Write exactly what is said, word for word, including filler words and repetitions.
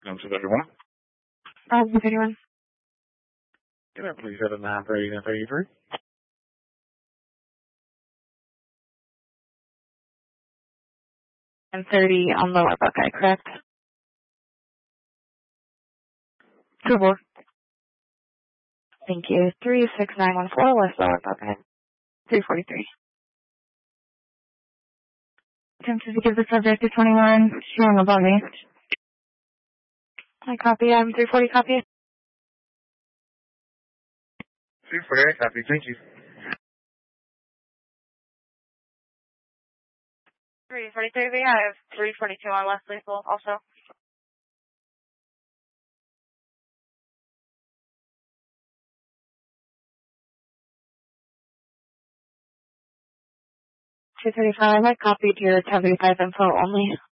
Comes with everyone. Uh, with anyone? Can I please have a nine thirty, nine thirty-three? And thirty on Lower Buckeye, correct? Two more. Thank you. Three six nine one four West Lower Buckeye. Three forty three. Attempted to give the subject a twenty one. Showing above me. I copy. I'm three forty copy. three forty-eight copy. Thank you. Three forty three. I have three forty two on Leslie Full also. two thirty five. I copied your seventy five info only.